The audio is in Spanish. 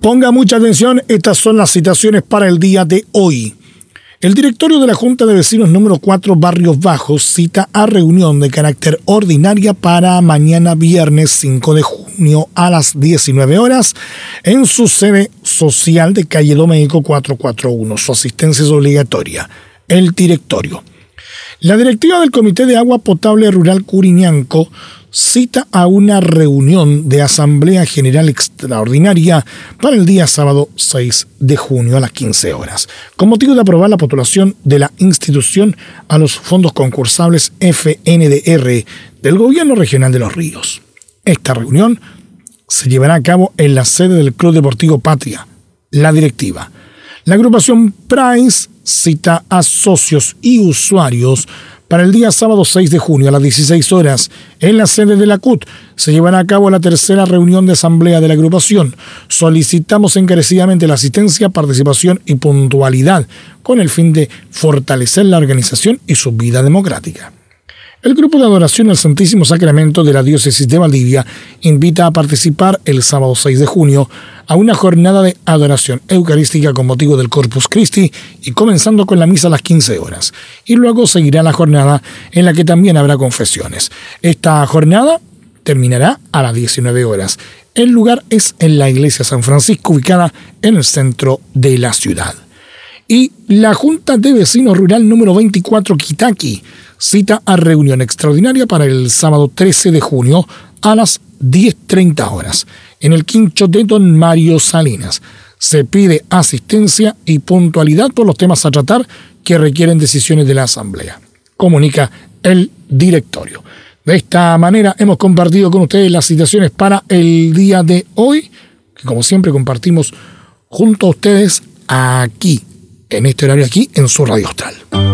Ponga mucha atención, estas son las citaciones para el día de hoy. El directorio de la Junta de Vecinos número 4 Barrios Bajos cita a reunión de carácter ordinaria para mañana viernes 5 de junio a las 19 horas en su sede social de calle Domeico 441. Su asistencia es obligatoria. El directorio. La directiva del Comité de Agua Potable Rural Curiñanco cita a una reunión de Asamblea General Extraordinaria para el día sábado 6 de junio a las 15 horas, con motivo de aprobar la postulación de la institución a los fondos concursables FNDR del Gobierno Regional de Los Ríos. Esta reunión se llevará a cabo en la sede del Club Deportivo Patria. La directiva. La agrupación Price cita a socios y usuarios para el día sábado 6 de junio a las 16 horas, en la sede de la CUT, se llevará a cabo la tercera reunión de asamblea de la agrupación. Solicitamos encarecidamente la asistencia, participación y puntualidad con el fin de fortalecer la organización y su vida democrática. El Grupo de Adoración al Santísimo Sacramento de la Diócesis de Valdivia invita a participar el sábado 6 de junio a una jornada de adoración eucarística con motivo del Corpus Christi y comenzando con la misa a las 15 horas. Y luego seguirá la jornada en la que también habrá confesiones. Esta jornada terminará a las 19 horas. El lugar es en la Iglesia San Francisco, ubicada en el centro de la ciudad. Y la Junta de Vecinos Rural número 24 Quitaqui cita a reunión extraordinaria para el sábado 13 de junio a las 10:30 horas en el quincho de Don Mario Salinas. Se pide asistencia y puntualidad por los temas a tratar que requieren decisiones de la Asamblea. Comunica el directorio. De esta manera hemos compartido con ustedes las citaciones para el día de hoy, que como siempre compartimos junto a ustedes aquí, en este horario aquí, en su Radio Austral.